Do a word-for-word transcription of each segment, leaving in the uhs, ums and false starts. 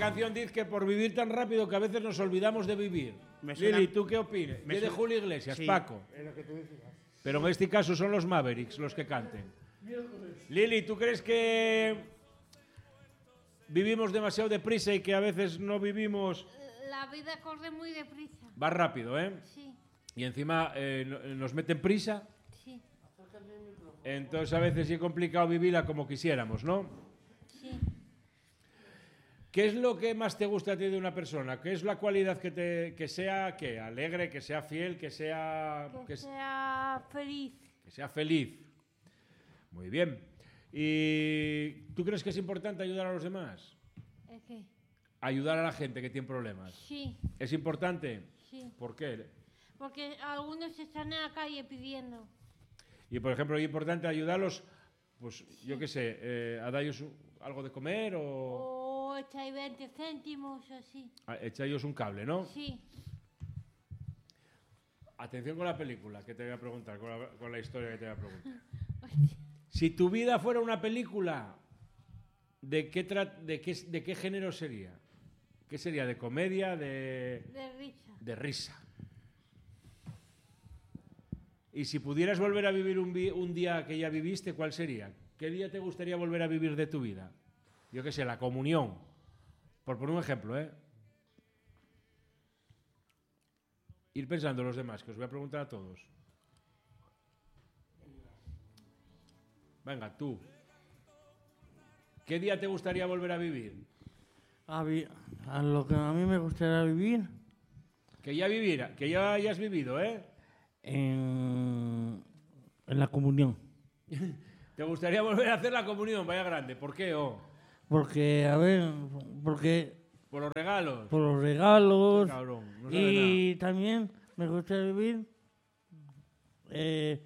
canción dice que por vivir tan rápido que a veces nos olvidamos de vivir. Me suena- Lili, ¿tú qué opinas? me Yo de suena- Julio Iglesias, Sí. Paco. Es lo que tú decías. Pero en este caso son los Mavericks los que canten. Lili, ¿tú crees que vivimos demasiado deprisa y que a veces no vivimos? La vida corre muy deprisa. Va rápido, ¿eh? Sí, Y encima eh, no- nos meten prisa. sí, Entonces a veces sí es complicado vivirla como quisiéramos, ¿no? sí. ¿Qué es lo que más te gusta a ti de una persona? ¿Qué es la cualidad que, te, que sea ¿qué? Alegre, que sea fiel, que sea, Que que, sea feliz. que sea feliz? Muy bien. ¿Y tú crees que es importante ayudar a los demás? ¿Es qué? Ayudar a la gente que tiene problemas. Sí, ¿Es importante? sí. ¿Por qué? Porque algunos están en la calle pidiendo. Y por ejemplo, es importante ayudarlos, pues yo qué sé, eh, a darles un- algo de comer o O echáis veinte céntimos, así. a echarles un cable, ¿no? Sí. Atención con la película que te voy a preguntar, con la, con la historia que te voy a preguntar. Si tu vida fuera una película, ¿de qué, tra- de qué, de qué género sería? ¿Qué sería? ¿De comedia? ¿De, De risa. de risa? Y si pudieras volver a vivir un, vi- un día que ya viviste, ¿cuál sería? ¿Qué día te gustaría volver a vivir de tu vida? Yo qué sé, la comunión. Por poner un ejemplo, ¿eh? Ir pensando los demás, que os voy a preguntar a todos. Venga, tú. ¿Qué día te gustaría volver a vivir? A, vi- a lo que a mí me gustaría vivir Que ya viviera, que ya hayas vivido, ¿eh? en, en la comunión. ¿Te gustaría volver a hacer la comunión? Vaya grande. ¿Por qué? Oh? Porque, a ver, porque ¿Por los regalos? por los regalos Cabrón, no sabe y también me gustaría vivir eh,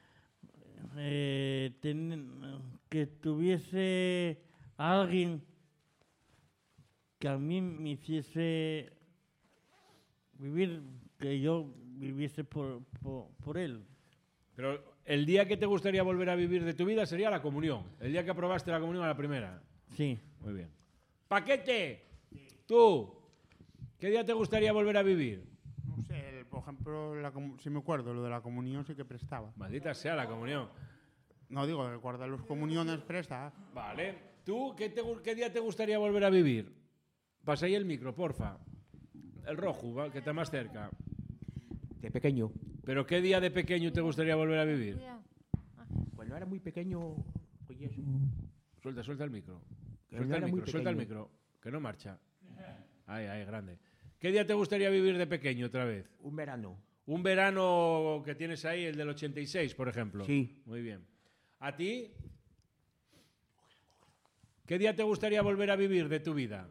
eh, ten- que tuviese a alguien que a mí me hiciese vivir, que yo viviese por, por, por él. Pero el día que te gustaría volver a vivir de tu vida sería la comunión. El día que aprobaste la comunión a la primera. Sí. Muy bien. Paquete, tú, ¿qué día te gustaría volver a vivir? No sé, el- por ejemplo, la comu- si me acuerdo, lo de la comunión sí que prestaba. Maldita sea la comunión. No digo, el guardar las comuniones presta. Vale. ¿Tú qué, te gu- qué día te gustaría volver a vivir? Pasa ahí el micro, porfa. El rojo, ¿va? Que está más cerca. De pequeño. ¿Pero qué día de pequeño te gustaría volver a vivir? Cuidado. Cuando era muy pequeño, oye, eso. Suelta, suelta el micro. Pero Suelta era el muy micro, suelta el pequeño. micro. Que no marcha. Ahí, ahí, grande. ¿Qué día te gustaría vivir de pequeño otra vez? Un verano. Un verano que tienes ahí, el del ochenta y seis, por ejemplo. Sí. Muy bien. ¿A ti? ¿Qué día te gustaría volver a vivir de tu vida?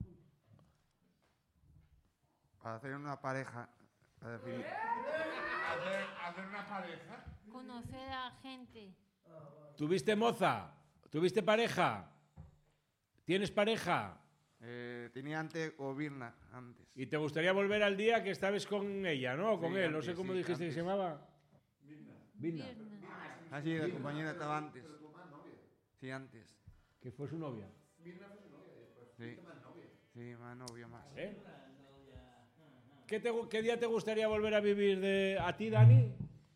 Para hacer una pareja. Para definir. ¿Hacer una pareja? Conocer a gente. ¿Tuviste moza? ¿Tuviste pareja? ¿Tienes pareja? Eh, tenía antes Obirna, antes. Y te gustaría volver al día que estabas con ella, ¿no? O con Sí, él, no antes, sé cómo sí, dijiste que se antes. llamaba. Vilna. Ah, sí, la compañera estaba antes. Sí, antes. Que fue su novia. Sí. Sí, más novia más. ¿Eh? ¿Qué, te gu- ¿Qué día te gustaría volver a vivir de a ti, Dani?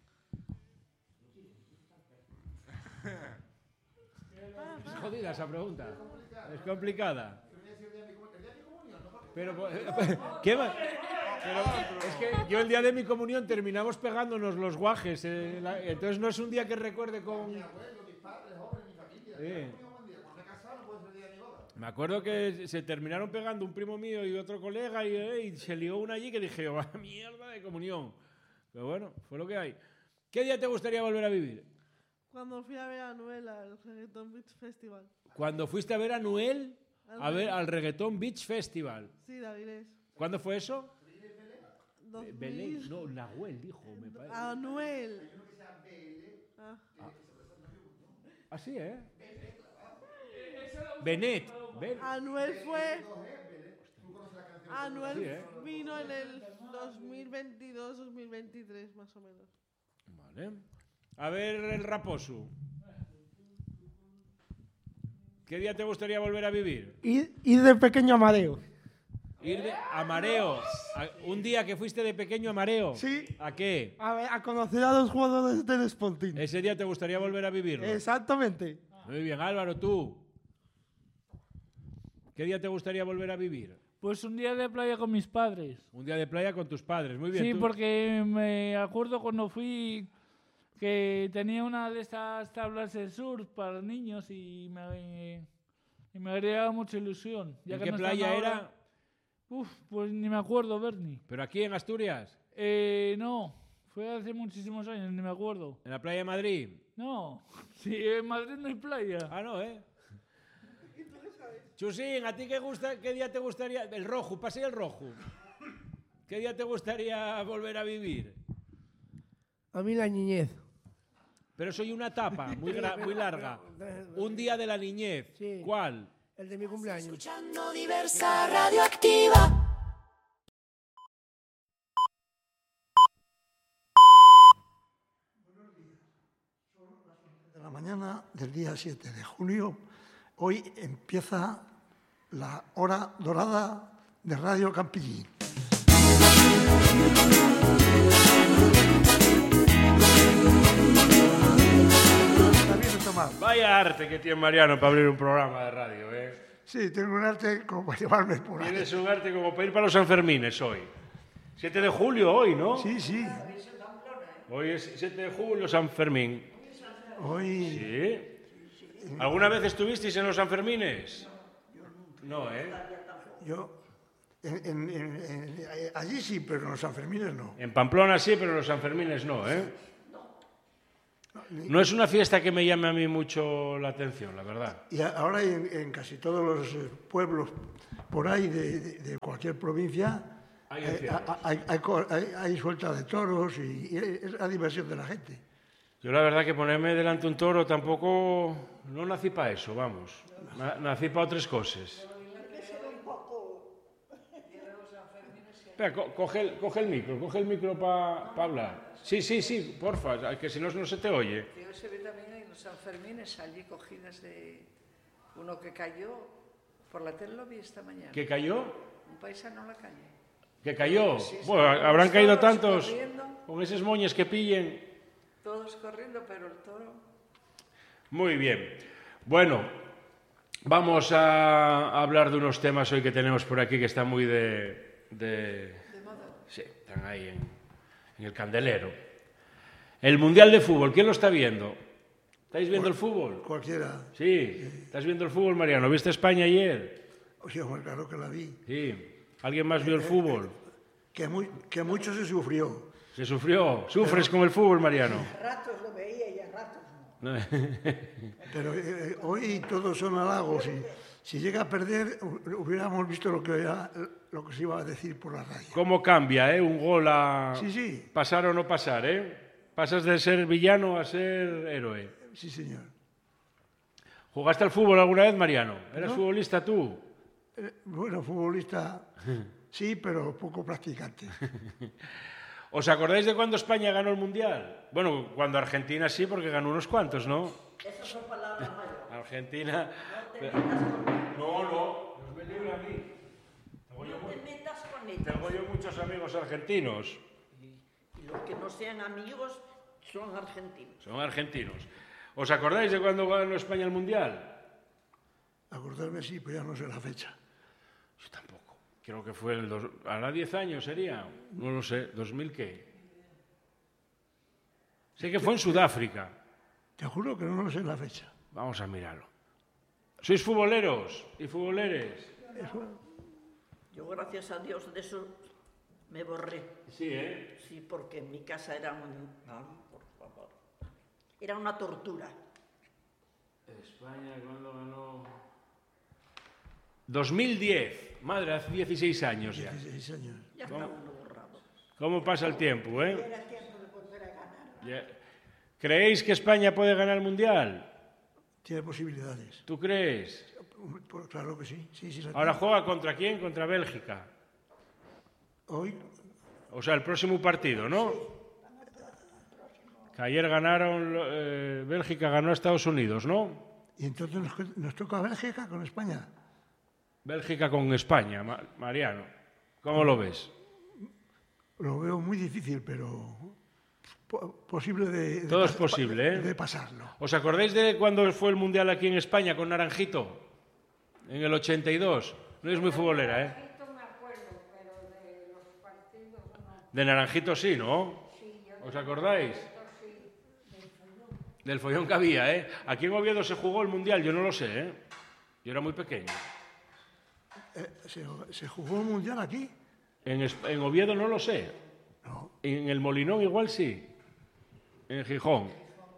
Es jodida esa pregunta. Es complicada. Pero, ¿qué va? Pero es que yo el día de mi comunión terminamos pegándonos los guajes. eh, la- entonces no es un día que recuerde con... Sí. Me acuerdo que se terminaron pegando un primo mío y otro colega y, eh, y se lió una allí que dije, ¡va mierda de comunión! Pero bueno, fue lo que hay. ¿Qué día te gustaría volver a vivir? Cuando fui a ver a Noel al Reggaeton Beach Festival. Cuando fuiste a ver a Noel a ver al Reggaeton Beach Festival. Sí, de Avilés. ¿Cuándo fue eso? dos mil. Belén, no, Nahuel dijo, me parece. A Noel. Ah. Ah, sí, ¿eh? Benet. Ben- Anuel fue. Anuel Sí, ¿eh? vino en el dos mil veintidós dos mil veintitrés, más o menos. Vale. A ver, el Raposo. ¿Qué día te gustaría volver a vivir? Y, y de pequeño Amadeo. Ir de- a Mareo. A- un día que fuiste de pequeño a Mareo. Sí. ¿A qué? A, ver, a conocer a los jugadores del Sporting. Ese día te gustaría volver a vivirlo. Exactamente. Muy bien, Álvaro, tú. ¿Qué día te gustaría volver a vivir? Pues un día de playa con mis padres. Un día de playa con tus padres. Muy bien. Sí, ¿tú? porque me acuerdo cuando fui que tenía una de estas tablas de surf para niños y me, y me haría mucha ilusión. Ya ¿En que qué no están playa ahora. era? Uf, pues ni me acuerdo, Bernie. ¿Pero aquí en Asturias? Eh, no, fue hace muchísimos años, ni me acuerdo. ¿En la playa de Madrid? No, sí, en Madrid no hay playa. Ah, no, ¿eh? Chusín, ¿a ti qué, gusta, qué día te gustaría? El rojo, pase el rojo. ¿Qué día te gustaría volver a vivir? A mí la niñez. Pero soy una etapa muy, gra- muy larga. Un día de la niñez. Sí. ¿Cuál? El de mi cumpleaños. Escuchando Diversa Radioactiva. De la mañana del día siete de julio, hoy empieza la hora dorada de Radio Campillín. Vaya arte que tiene Mariano para abrir un programa de radio, ¿eh? Sí, tengo un arte como para llevarme por ahí. Tienes un arte como para ir para los Sanfermines hoy. siete de julio hoy, ¿no? Sí, sí. Hoy es siete de julio, San Fermín. Hoy... ¿Sí? ¿Alguna vez estuvisteis en los Sanfermines? No, ¿eh? Yo... En, en, en, en, allí sí, pero en los Sanfermines no. En Pamplona sí, pero en los Sanfermines no, ¿eh? No es una fiesta que me llame a mí mucho la atención, la verdad. Y ahora en, en casi todos los pueblos por ahí de, de, de cualquier provincia hay, hay, hay, hay, hay, hay suelta de toros y, y es la diversión de la gente. Yo la verdad que ponerme delante un toro tampoco... No nací para eso, vamos. Nací para otras cosas. Espera, co coge, el, coge el micro, coge el micro para pa hablar. Sí, sí, sí, porfa, que si no, no se te oye. Yo se ve también en los Sanfermines allí cogidas de uno que cayó, por la tele lo vi esta mañana. ¿Que cayó? Un paisano en la calle. ¿Que cayó? Sí, sí, bueno, habrán caído tantos corriendo, con esos moñes que pillen. Todos corriendo, pero el toro... Muy bien. Bueno, vamos a hablar de unos temas hoy que tenemos por aquí que están muy de... De, de moda. Sí, están ahí en, en el candelero. El Mundial de Fútbol, ¿quién lo está viendo? ¿Estáis viendo Cual, el fútbol? Cualquiera. Sí, ¿estás viendo el fútbol, Mariano? ¿Viste España ayer? O sea, claro que la vi. Sí. ¿Alguien más vio el fútbol? Que, muy, que mucho se sufrió. ¿Se sufrió? ¿Sufres con el fútbol, Mariano? A ratos lo veía y a ratos no. Pero eh, hoy todos son halagos y si llega a perder hubiéramos visto lo que, era, lo que se iba a decir por la radio. ¿Cómo cambia, eh? Un gol a sí, sí. pasar o no pasar, eh? Pasas de ser villano a ser héroe. Sí, señor. ¿Jugaste al fútbol alguna vez, Mariano? ¿Eras ¿No? futbolista tú? Eh, bueno, futbolista sí, pero poco practicante. ¿Os acordáis de cuando España ganó el Mundial? Bueno, cuando Argentina sí, porque ganó unos cuantos, ¿no? Esas son palabras mayores. Argentina... No, no, Dios me libre a mí. Tengo yo, No te metas con ellos. tengo yo muchos amigos argentinos. Y, y los que no sean amigos son argentinos. Son argentinos. ¿Os acordáis de cuando ganó España el Mundial? Acordarme sí, pero ya no sé la fecha. Yo tampoco. Creo que fue el... Dos... ¿Hará diez años sería? No lo sé. ¿dos mil qué? Sé que fue en Sudáfrica. Te juro que no lo sé la fecha. Vamos a mirarlo. ¿Sois futboleros y futboleres? Eso. Yo, gracias a Dios, de eso me borré. Sí, ¿eh? Sí, porque en mi casa era un... No, por favor. Era una tortura. España, ¿cuándo ganó? dos mil diez. Madre, hace dieciséis años ya. dieciséis años. Ya está uno borrado. ¿Cómo pasa el tiempo, eh? Era tiempo de volver a ganar. Ya. ¿Creéis que España puede ganar el Mundial? Tiene posibilidades. ¿Tú crees? Pues claro que sí. sí, sí Ahora juega contra quién? Contra Bélgica. Hoy. O sea, el próximo partido, ¿no? Que ayer ganaron, eh, Bélgica ganó a Estados Unidos, ¿no? Y entonces nos, nos toca Bélgica con España. Bélgica con España, Mariano. ¿Cómo lo ves? Lo veo muy difícil, pero posible de, de Todo es posible, ¿eh? de pasarlo. ¿Os acordáis de cuando fue el Mundial aquí en España con Naranjito? En el ochenta y dos. No es muy futbolera, ¿eh? De Naranjito sí, ¿no? ¿Os acordáis? Del follón que había, ¿eh? Aquí en Oviedo se jugó el Mundial, yo no lo sé, ¿eh? Yo era muy pequeño. Eh, ¿se, ¿Se jugó el Mundial aquí? En, en Oviedo no lo sé. No. En el Molinón igual sí. En Gijón.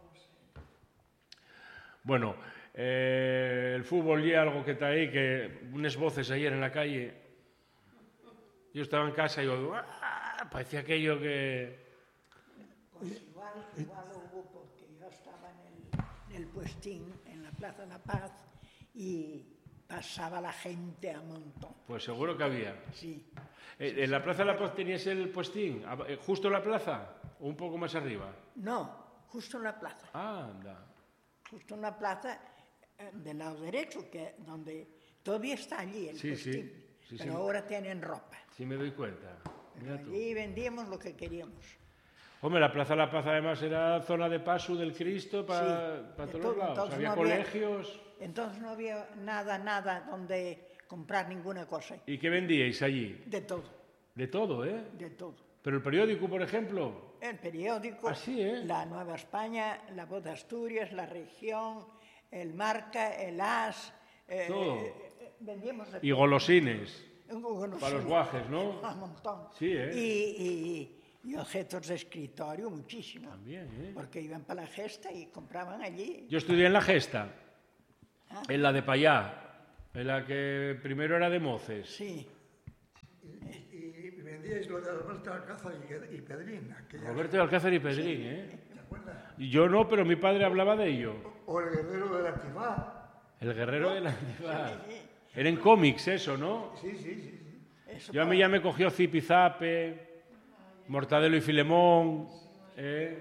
Bueno, eh, el fútbol y algo que está ahí, que unas voces ayer en la calle. Yo estaba en casa y yo, ¡ah! Parecía aquello que... Pues igual, igual hubo, porque yo estaba en el, en el puestín, en la Plaza de la Paz, y pasaba la gente a montón. Pues seguro que había. Sí. Eh, ¿En la Plaza de la Paz tenías el puestín? ¿Justo en la plaza o un poco más arriba? No, justo en la plaza. Ah, anda. Justo en la plaza, eh, del lado derecho, que donde todavía está allí el sí, puestín, sí, sí, pero sí. ahora tienen ropa. Sí, me doy cuenta. Pero allí vendíamos lo que queríamos. Hombre, la Plaza de la Paz además era zona de paso del Cristo para, Sí, para de todos todo, lados. Había no colegios. Había, entonces no había nada, nada donde comprar ninguna cosa. ¿Y qué vendíais allí? De todo. De todo, ¿eh? De todo. Pero el periódico, por ejemplo. El periódico, Así, ¿eh? La Nueva España, La Voz de Asturias, La Región, El Marca, El As. Eh, todo. Eh, vendíamos de y todo. golosines. Golosines. Para los guajes, ¿no? Un montón. Sí, ¿eh? Y, y, y objetos de escritorio, muchísimo. También, ¿eh? Porque iban para la gesta y compraban allí. Yo estudié en la gesta. Ah. En la de Payá. En la que primero era de Moces. Sí. Y, y vendíais lo de Roberto Alcázar y, y Pedrín. Aquella... Roberto de Alcázar y Pedrín, Sí. ¿eh? ¿Te acuerdas? Yo no, pero mi padre hablaba de ello. O el guerrero del Antifaz. El guerrero del Antifaz. Sí, sí. Eran cómics eso, ¿no? Sí, sí, sí. sí. Eso Yo a mí para- ya me cogió Zipizape, Mortadelo y Filemón, eh,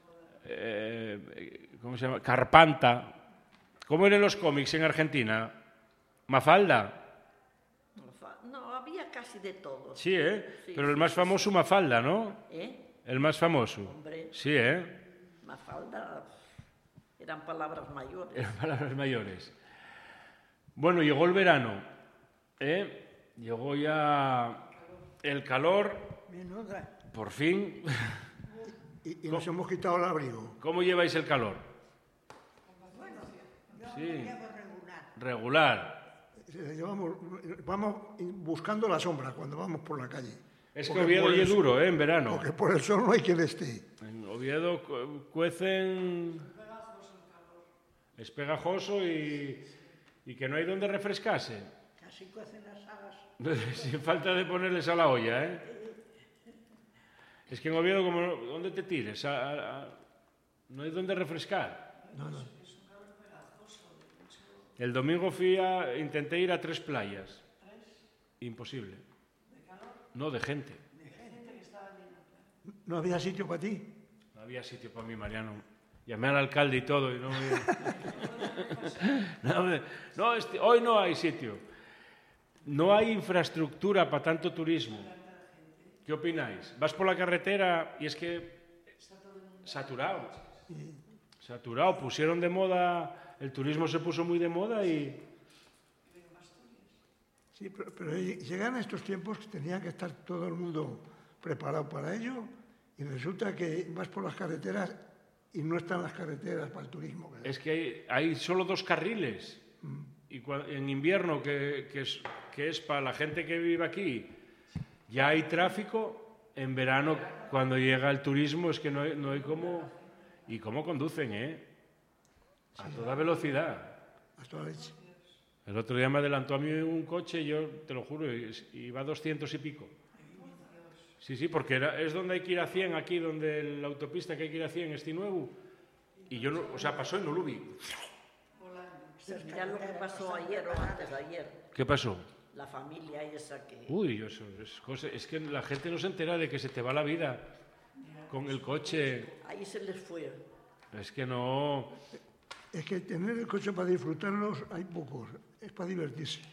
eh, ¿cómo se llama? Carpanta. ¿Cómo eran los cómics en Argentina? Mafalda. No, había casi de todo. Sí, ¿eh? Sí, Pero el sí, más sí, famoso, Mafalda, ¿no? ¿Eh? El más famoso. Hombre. Sí, ¿eh? Mafalda eran palabras mayores. Eran palabras mayores. Bueno, llegó el verano, ¿eh? Llegó ya el calor, Menuda. por fin. Y, y nos hemos quitado el abrigo. ¿Cómo lleváis el calor? Bueno, yo Sí. lo llevo regular. Regular. Eh, Llevamos, vamos buscando la sombra cuando vamos por la calle. Es que Porque Oviedo por y el sol- duro, ¿eh? En verano. Porque por el sol no hay quien esté. En Oviedo cu- cuecen... Es pegajoso y, y que no hay donde refrescarse. Casi cuecen las habas. Sin falta de ponerles a la olla, ¿eh? Es que en Oviedo, como, ¿dónde te tires? A- a- a- no hay donde refrescar. No, no. El domingo fui a, intenté ir a tres playas. Imposible. No, de gente. ¿No había sitio para ti? No había sitio para mí, Mariano. Llamé al alcalde y todo y no me... no, me- no, este- hoy no hay sitio. No hay infraestructura para tanto turismo. ¿Qué opináis? Vas por la carretera y es que... Saturado. Saturado. Pusieron de moda... El turismo se puso muy de moda y... Sí, pero, pero llegan estos tiempos que tenía que estar todo el mundo preparado para ello y resulta que vas por las carreteras y no están las carreteras para el turismo. ¿Verdad? Es que hay, hay solo dos carriles. Y cua- en invierno, que, que es, que es para la gente que vive aquí, ya hay tráfico. En verano, cuando llega el turismo, es que no hay, no hay cómo... ¿Y cómo conducen, eh? A toda velocidad. A toda leche. El otro día me adelantó a mí un coche, y yo te lo juro, is- iba a doscientos y pico. Sí, sí, porque era, es donde hay que ir a cien, aquí, donde la autopista que hay que ir a cien, este nuevo. Y yo, no, o sea, pasó y no lo vi. Pues mira lo que pasó ayer o antes de ayer. ¿Qué pasó? La familia esa que... Uy, eso es, cosa- es que la gente no se entera de que se te va la vida con el coche. Ahí se les fue. Es que no... Es que tener el coche para disfrutarlos hay pocos, es para divertirse.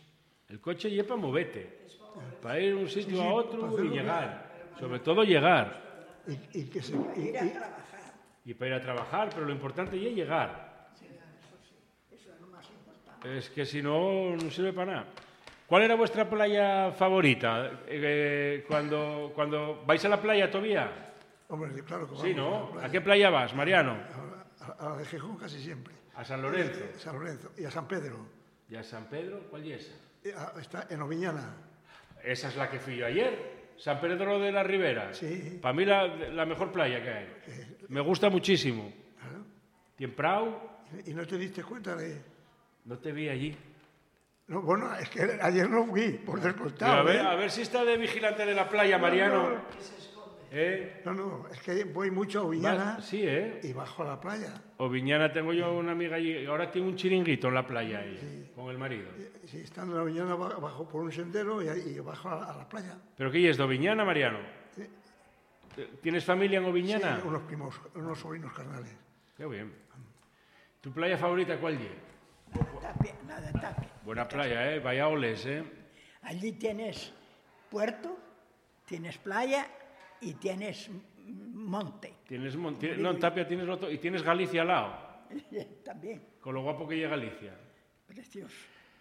El coche lleva para moverte, para ir de un sitio Sí, sí, a para otro hacer y lo que- llegar. Sobre todo llegar. Y, y que se, y- Ir a y- trabajar. Y para ir a trabajar, pero lo importante ya es llegar. Sí, eso sí. Eso es lo más importante. Es que si no, no sirve para nada. ¿Cuál era vuestra playa favorita? Eh, cuando, cuando vais a la playa todavía. hombre, claro que Sí, vamos a ¿no? la playa. ¿A qué playa vas, Mariano? A, a la de Gijón casi siempre. A San Lorenzo. San Lorenzo. Y a San Pedro. ¿Y a San Pedro? ¿Cuál es esa? Y a- Está en Oviñana. Esa es la que fui yo ayer. San Pedro de la Ribera. Sí. Para mí la, la mejor playa que hay. Me gusta muchísimo. Claro. Tiemprao. Y no te diste cuenta de... No te vi allí. No, bueno, es que ayer no fui, por Pero descontado. a, ver, ¿eh? a ver si está de vigilante de la playa, Mariano. ¿Eh? No, no, es que voy mucho a Oviñana Vas- Sí, ¿eh? y bajo a la playa. O Viñana, tengo yo una amiga allí. Ahora tiene un chiringuito en la playa ahí, con el marido. Si estando en Oviñana ba- bajo por un sendero y, y bajo a, a la playa. ¿Pero qué es, de Oviñana, Mariano? Sí. ¿Tienes familia en Oviñana? Sí, unos primos, unos sobrinos carnales. Qué bien. ¿Tu playa favorita cuál es? Tapia, nada, Tapia. Buena playa, ¿eh? Vaya oles, ¿eh? Allí tienes puerto, tienes playa y tienes m- monte. Tienes mon- ti- no, en Tapia tienes lo to- y tienes Galicia al lado, También, con lo guapo que llega Galicia. precioso.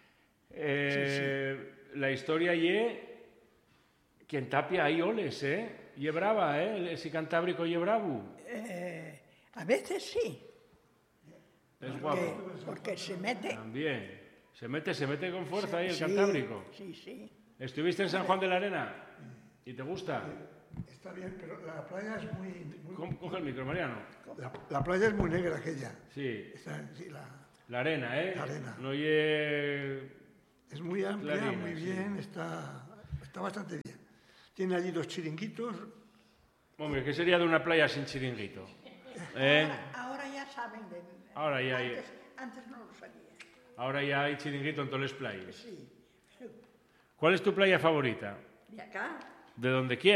Eh, La historia ye que en Tapia hay oles, ¿eh? Y es brava, ¿eh? Ese cantábrico y es bravo. Eh, a veces sí, Es porque, guapo. porque se mete. También. Se mete, se mete con fuerza ahí el Sí, cantábrico. Sí, sí. ¿Estuviste en San Juan de la Arena? ¿Y te gusta? Está bien, pero la playa es muy... muy- Co- Coge el micro, Mariano. la, la playa es muy negra aquella. Sí. Está- sí, la- La arena, ¿eh? La arena. No ye... es muy amplia, Clarina, muy sí. bien, está, está bastante bien. Tiene allí dos chiringuitos. Hombre, ¿qué sería de una playa sin chiringuito? ¿Eh? Ahora, ahora ya saben de... Ahora ya hay, Antes, antes no lo sabía. ahora ya hay chiringuito en todas las playas. Sí. ¿Cuál es tu playa favorita? ¿De acá? De donde quieras.